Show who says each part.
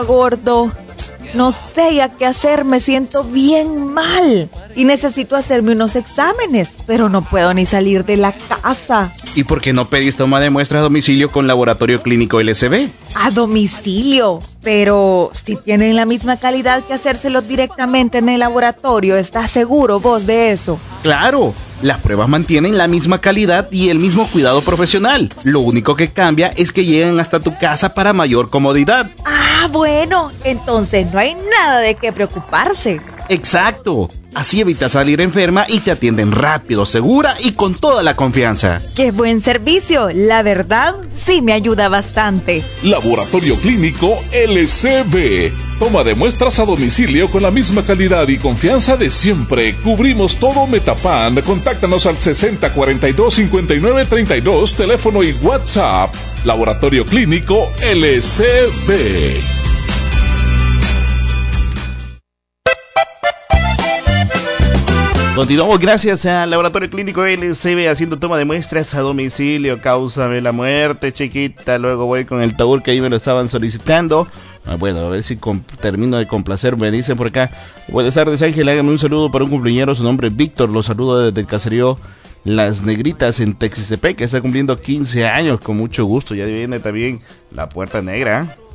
Speaker 1: gordo. No sé ya qué hacer, me siento bien mal y necesito hacerme unos exámenes, pero no puedo ni salir de la casa.
Speaker 2: ¿Y por qué no pedís toma de muestras a domicilio con Laboratorio Clínico LSB?
Speaker 1: A domicilio, pero si tienen la misma calidad que hacérselo directamente en el laboratorio, ¿estás seguro vos de eso?
Speaker 2: ¡Claro! Las pruebas mantienen la misma calidad y el mismo cuidado profesional. Lo único que cambia es que llegan hasta tu casa para mayor comodidad.
Speaker 1: Ah, bueno, entonces no hay nada de qué preocuparse.
Speaker 2: ¡Exacto! Así evitas salir enferma y te atienden rápido, segura y con toda la confianza.
Speaker 1: ¡Qué buen servicio! La verdad, sí me ayuda bastante.
Speaker 3: Laboratorio Clínico LCB. Toma de muestras a domicilio con la misma calidad y confianza de siempre. Cubrimos todo Metapan. Contáctanos al 6042-5932, teléfono y WhatsApp. Laboratorio Clínico LCB.
Speaker 2: Continuamos gracias al Laboratorio Clínico LCB haciendo toma de muestras a domicilio. Cáusame la muerte, chiquita. Luego voy con el taur que ahí me lo estaban solicitando. Bueno, a ver si termino de complacer. Me dicen por acá: buenas tardes, Ángel, hágame un saludo para un cumpleañero. Su nombre es Víctor. Lo saludo desde el caserío Las Negritas en Texistepec, que está cumpliendo 15 años. Con mucho gusto. Ya viene también la Puerta Negra.